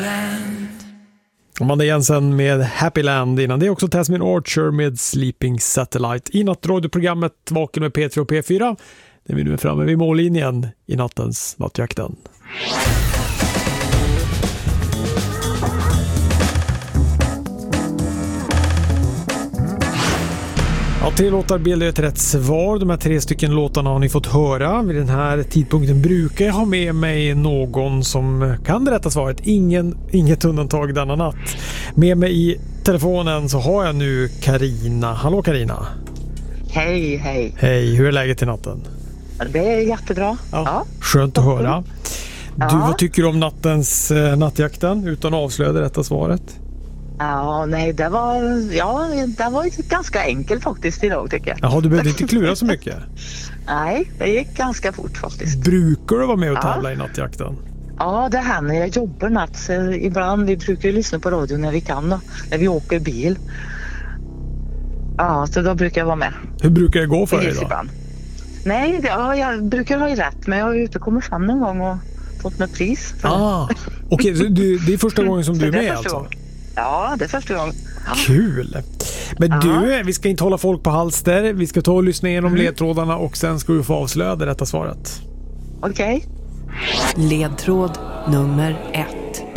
Amanda Jensen med Happy Land. Innan det är också Tasmin Archer med Sleeping Satellite. I nattradioprogrammet Vaken med P3 och P4. Där vi nu är framme vid mållinjen i nattens nattjakten. Ja, 3 låtar bildar ett rätt svar. De här 3 stycken låtarna har ni fått höra. Vid den här tidpunkten brukar jag ha med mig någon som kan det rätta svaret. Inget undantag denna natt. Med mig i telefonen så har jag nu Carina. Hallå Carina. Hej, hej. Hej, hur är läget i natten? Det är jättebra. Ja. Skönt att höra. Du, vad tycker du om nattens nattjakten utan att avslöja det rätta svaret? Ja, nej, det var ganska enkelt faktiskt idag tycker jag. Jaha, du behövde inte klura så mycket? Nej, det gick ganska fort faktiskt. Brukar du vara med och tävla i nattjakten? Ja, det händer. Jag jobbar natt. Så ibland vi brukar lyssna på radio när vi kan då. När vi åker bil. Ja, så då brukar jag vara med. Hur brukar det gå för dig då? Ibland. Nej, jag brukar ha rätt. Men jag har ju inte kommit fram någon gång och fått något pris. Okej, så det är första gången som du är med alltså? Ja, det är första gången. Ja. Kul! Men du, vi ska inte hålla folk på halster. Vi ska ta och lyssna igenom ledtrådarna och sen ska du få avslöja det rätta svaret. Okej. Ledtråd nummer 1.